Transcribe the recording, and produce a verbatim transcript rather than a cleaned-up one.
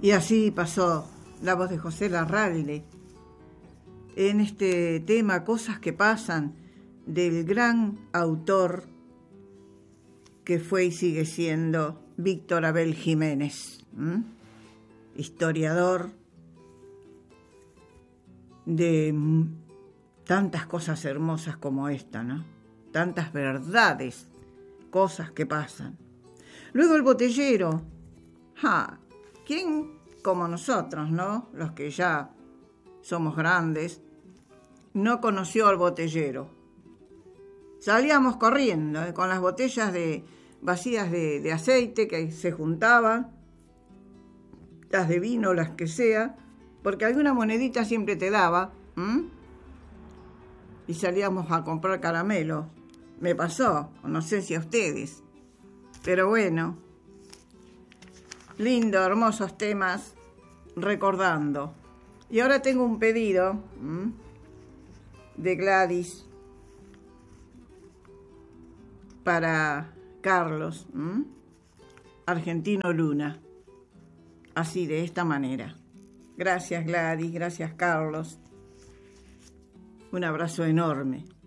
Y así pasó la voz de José Larralde en este tema Cosas que pasan, del gran autor que fue y sigue siendo Víctor Abel Jiménez, ¿m? historiador de tantas cosas hermosas como esta, ¿no? Tantas verdades, cosas que pasan. Luego el botellero. Ja, ¿quién como nosotros, no? Los que ya somos grandes, no conoció al botellero. Salíamos corriendo eh, con las botellas de, vacías de, de aceite que se juntaban, las de vino, las que sea, porque alguna monedita siempre te daba, ¿m? Y salíamos a comprar caramelos. Me pasó, no sé si a ustedes, pero bueno, lindo, hermosos temas, recordando. Y ahora tengo un pedido ¿m? de Gladys para Carlos, ¿m? Argentino Luna, así de esta manera. Gracias Gladys, gracias Carlos, un abrazo enorme.